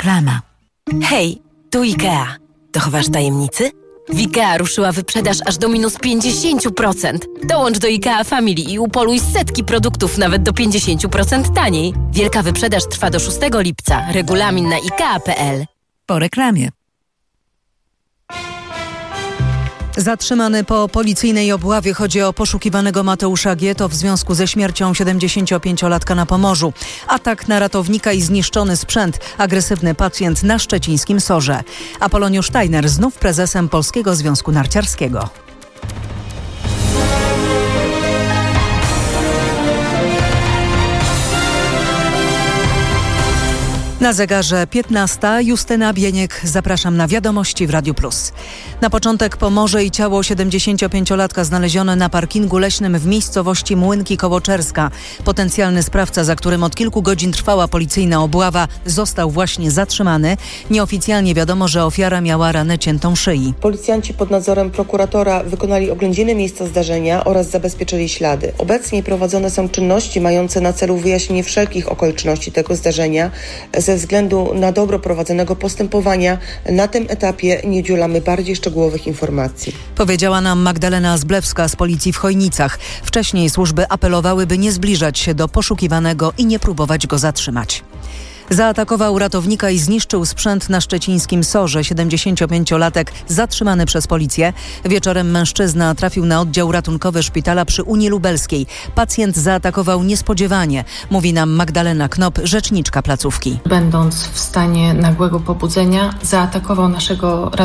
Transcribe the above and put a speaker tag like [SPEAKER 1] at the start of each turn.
[SPEAKER 1] Reklama.
[SPEAKER 2] Hej, tu IKEA. Dochowasz tajemnicy? W IKEA ruszyła wyprzedaż aż do minus 50%. Dołącz do IKEA Family i upoluj setki produktów nawet do 50% taniej. Wielka wyprzedaż trwa do 6 lipca. Regulamin na ikea.pl.
[SPEAKER 1] Po reklamie.
[SPEAKER 3] Zatrzymany po policyjnej obławie. Chodzi o poszukiwanego Mateusza G. To w związku ze śmiercią 75-latka na Pomorzu. Atak na ratownika i zniszczony sprzęt. Agresywny pacjent na szczecińskim SOR-ze. Apoloniusz Tajner znów prezesem Polskiego Związku Narciarskiego. Na zegarze 15. Justyna Bieniek. Zapraszam na wiadomości w Radiu Plus. Na początek Pomorze i ciało 75-latka znalezione na parkingu leśnym w miejscowości Młynki Kołoczerska. Potencjalny sprawca, za którym od kilku godzin trwała policyjna obława, został właśnie zatrzymany. Nieoficjalnie wiadomo, że ofiara miała ranę ciętą szyi.
[SPEAKER 4] Policjanci pod nadzorem prokuratora wykonali oględziny miejsca zdarzenia oraz zabezpieczyli ślady. Obecnie prowadzone są czynności mające na celu wyjaśnienie wszelkich okoliczności tego zdarzenia. Ze względu na dobro prowadzonego postępowania na tym etapie nie udzielamy bardziej szczegółowych informacji.
[SPEAKER 3] Powiedziała nam Magdalena Zblewska z policji w Chojnicach. Wcześniej służby apelowały, by nie zbliżać się do poszukiwanego i nie próbować go zatrzymać. Zaatakował ratownika i zniszczył sprzęt na szczecińskim SOR-ze. 75-latek zatrzymany przez policję. Wieczorem mężczyzna trafił na oddział ratunkowy szpitala przy Unii Lubelskiej. Pacjent zaatakował niespodziewanie, mówi nam Magdalena Knop, rzeczniczka placówki.
[SPEAKER 5] Będąc w stanie nagłego pobudzenia, zaatakował naszego